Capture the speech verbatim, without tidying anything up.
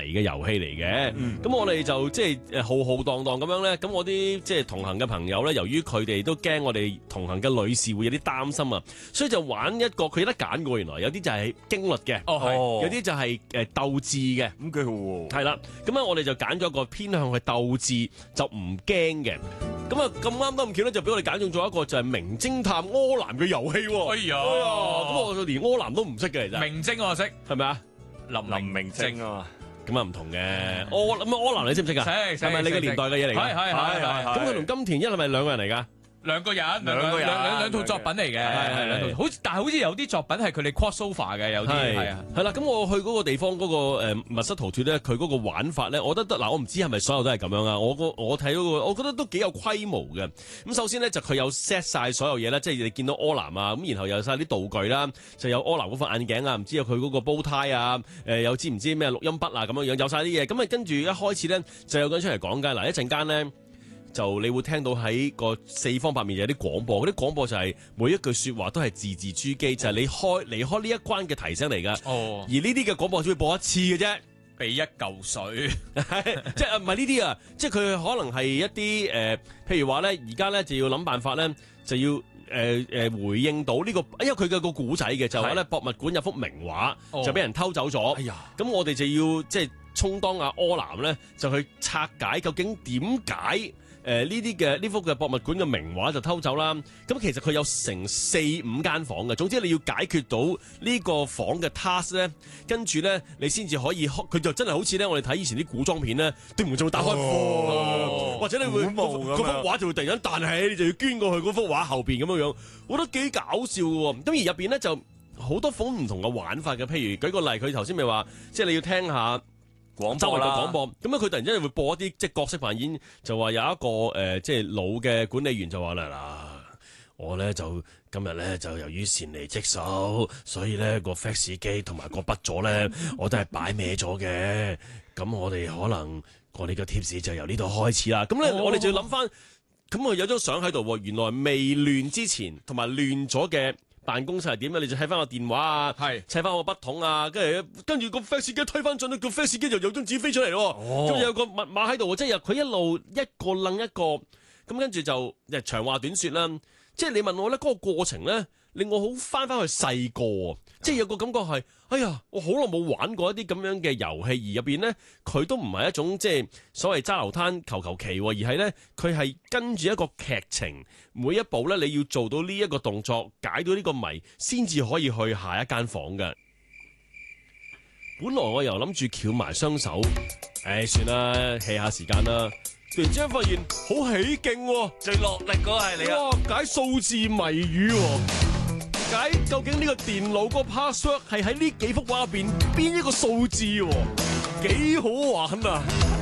嘅遊戲嚟嘅。咁、嗯、我哋就即係誒浩浩蕩蕩咁樣咧。咁我啲即係同行嘅朋友咧，由於佢哋都驚我哋同行嘅女士會有啲擔心啊，所以就玩一個佢有得揀嘅。原來有啲就係驚慄嘅，哦，有啲就係誒鬥智嘅， 咁幾好喎。 係啦，咁啊我哋就揀咗一個偏向去鬥智，就唔驚嘅。咁啊咁啱得咁巧咧，就俾我哋揀中咗一個就係名偵探柯南嘅遊戲。 哎呀， 咁我連柯南都唔識嘅，其實。 明偵我識， 係咪啊？ 林林明晶啊嘛。 咁啊唔同嘅。柯咁啊柯南你識唔識啊？ 識， 係咪你嘅年代嘅嘢嚟㗎？ 係係係係。 咁佢同金田一係咪兩個人嚟㗎？ 兩個人， 兩個人， 兩兩套作品嚟嘅，係係兩套。好似但係好似有啲作品係佢哋 crossover 嘅，有啲係啊。 係啦，咁我去嗰個地方嗰、嗰個誒密室逃脫咧，佢嗰個玩法咧，我覺得得嗱，我唔知係咪所有都係咁樣啊。我個我睇嗰個，我覺得都幾有規模嘅。咁首先咧就佢有 set 晒所有嘢啦，即係你見到柯南啊，咁然後有晒啲道具啦，就有柯南嗰副眼鏡啊，唔知有佢嗰個煲呔啊，誒有知唔知咩錄音筆啊咁樣樣，有晒啲嘢。咁啊跟住一開始咧就有個人出嚟講㗎，嗱一陣間咧。就你會聽到喺個四方八面有啲廣播，嗰啲廣播就係每一句說話都係字字珠璣，就係、是、你開離開呢一關嘅提醒嚟噶。哦，而呢啲嘅廣播只會播一次嘅啫， 俾一嚿水， 即係唔係呢啲啊？即係佢可能係一啲誒、呃，譬如話咧，而家咧就要諗辦法咧，就要誒誒、呃、回應到呢、這個，因為佢嘅個古仔嘅就話咧，博物館有幅名畫、哦、就俾人偷走咗。哎呀，咁我哋就要即係充當阿柯南咧，就去拆解究竟點解。誒呢啲嘅呢幅嘅博物館嘅名畫就偷走啦，咁其實佢有成四五間房嘅，總之你要解決到呢個房嘅 task 咧，跟住咧你先至可以，佢就真係好似咧我哋睇以前啲古裝片咧，對門就會打開，哦、或者你會嗰幅畫就會突然間彈起，你就要捐過去嗰幅畫後邊咁樣樣，我覺得幾搞笑嘅喎。咁而入邊咧就好多種唔同嘅玩法嘅，譬如舉個例，佢頭先咪話，即係你要聽下。周圍嘅廣播，咁佢突然之間會播一啲即係角色扮演，就話有一個誒、呃、即係老嘅管理員就話啦嗱，我咧就今日咧就由於擅離職守，所以咧個 fax 機同埋個筆座咧我都係擺歪咗嘅，咁我哋可能我哋嘅貼士就由呢度開始啦。咁咧、哦、我哋就要諗翻，咁我有張相喺度喎，原來未亂之前同埋亂咗嘅。辦公室係點啊？你就睇翻個電話啊，係砌翻個筆筒啊，跟住跟住個 fax 機推翻進去，個 fax 機就有張紙飛出嚟咯。咁、哦、有個密碼喺度，即係佢一路一個楞一個，咁跟住就誒長話短說啦。即係你問我咧，嗰、嗰個過程咧令我好翻翻去細個，即係有個感覺係，哎呀，我好耐冇玩過一啲咁樣嘅遊戲，而入邊咧佢都唔係一種即係所謂揸流灘求求其，而係咧佢係跟住一個劇情，每一步咧你要做到呢一個動作，解到呢個謎，先至可以去下一間房嘅。本來我又諗住翹埋雙手，唉，算啦，hea 下時間啦。突然之間發現好起勁喎， 最落力嗰個係你啊！ 哇，解數字謎語喎，解究竟呢個電腦個 password 係喺呢幾幅畫入邊邊一個數字喎，幾好玩啊！